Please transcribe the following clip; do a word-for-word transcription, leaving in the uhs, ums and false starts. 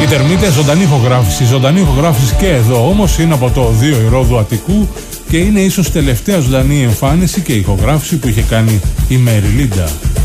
Τερμίτες, ζωντανή ηχογράφηση. Ζωντανή ηχογράφηση και εδώ όμως είναι από το δύο Ηρώδου Αττικού και είναι ίσως τελευταία ζωντανή εμφάνιση και ηχογράφηση που είχε κάνει η Μέρι Λίντα.